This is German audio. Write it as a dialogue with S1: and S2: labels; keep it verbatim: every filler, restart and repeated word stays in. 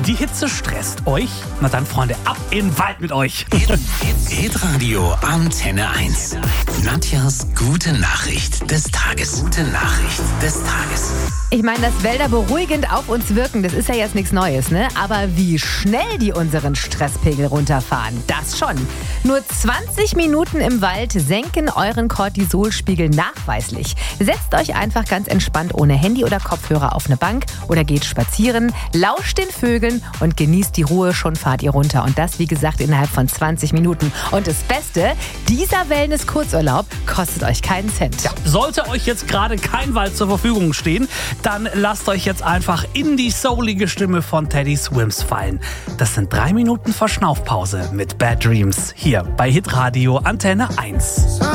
S1: Die Hitze stresst euch? Na dann, Freunde, ab in den Wald mit euch.
S2: Hitradio Antenne eins. Nadjas gute Nachricht des Tages. Gute Nachricht des Tages.
S3: Ich meine, dass Wälder beruhigend auf uns wirken, das ist ja jetzt nichts Neues, ne? Aber wie schnell die unseren Stresspegel runterfahren, das schon. Nur zwanzig Minuten im Wald senken euren Cortisolspiegel nachweislich. Setzt euch einfach ganz entspannt ohne Handy oder Kopfhörer auf eine Bank oder geht spazieren, lauscht den Vögeln und genießt die Ruhe, schon fahrt ihr runter. Und das, wie gesagt, innerhalb von zwanzig Minuten. Und das Beste, dieser Wellness-Kurzurlaub kostet euch keinen Cent.
S1: Ja, sollte euch jetzt gerade kein Wald zur Verfügung stehen, dann lasst euch jetzt einfach in die soulige Stimme von Teddy Swims fallen. Das sind drei Minuten Verschnaufpause mit Bad Dreams hier bei Hitradio Antenne eins.